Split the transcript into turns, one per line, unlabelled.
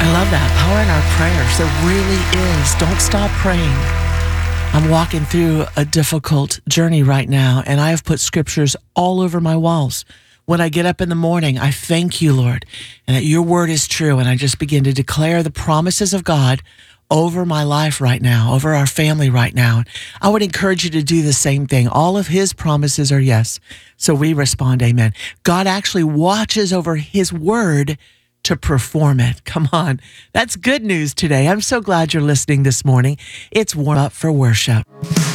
I love that. Power in our prayers. There really is. Don't stop praying. I'm walking through a difficult journey right now, and I have put scriptures all over my walls. When I get up in the morning, I thank you, Lord, and that your word is true, and I just begin to declare the promises of God over my life right now, over our family right now. I would encourage you to do the same thing. All of his promises are yes, so we respond amen. God actually watches over his word to perform it. Come on. That's good news today. I'm so glad you're listening this morning. It's Warm Up for Worship.